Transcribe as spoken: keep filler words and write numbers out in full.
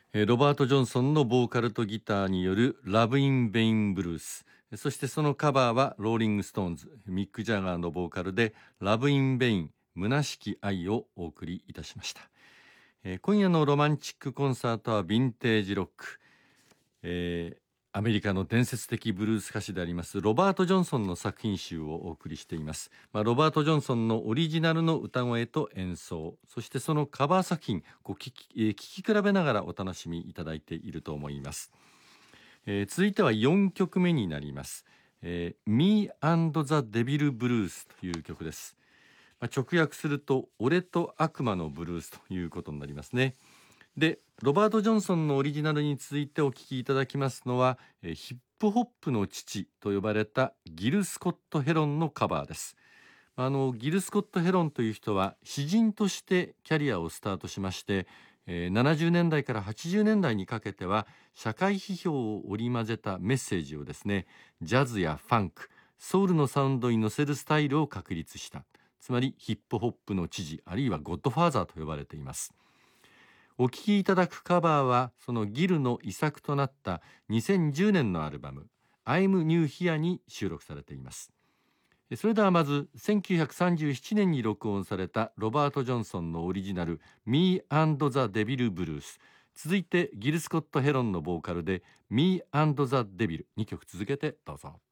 えーロバート・ジョンソンのボーカルとギターによるラブ・イン・ベイン・ブルース、そしてそのカバーはローリング・ストーンズ、ミック・ジャガーのボーカルでラブ・イン・ベイン、虚しき愛をお送りいたしました。えー今夜のロマンチックコンサートはヴィンテージロック、えーアメリカの伝説的ブルース歌手でありますロバート・ジョンソンの作品集をお送りしています。まあ、ロバート・ジョンソンのオリジナルの歌声と演奏、そしてそのカバー作品こう聞き、えー聞き比べながらお楽しみいただいていると思います。えー続いてはよんきょくめになります。えー、Me and the Devil Blues という曲です。まあ、直訳すると俺と悪魔のブルースということになりますね。で、ロバート・ジョンソンのオリジナルに続いてお聴きいただきますのは、えーヒップホップの父と呼ばれたギル・スコット・ヘロンのカバーです。あのギル・スコット・ヘロンという人は詩人としてキャリアをスタートしまして、えーななじゅうねんだいからはちじゅうねんだいにかけては社会批評を織り交ぜたメッセージをですね、ジャズやファンク、ソウルのサウンドに乗せるスタイルを確立した、つまりヒップホップの父、あるいはゴッドファーザーと呼ばれています。お聴きいただくカバーはそのギルの遺作となったにせんじゅうねんのアルバム I'm New Here に収録されています。それではまずせんきゅうひゃくさんじゅうななねんに録音されたロバート・ジョンソンのオリジナル Me and the Devil Blues、 続いてギル・スコット・ヘロンのボーカルで Me and the Devil、 にきょく続けてどうぞ。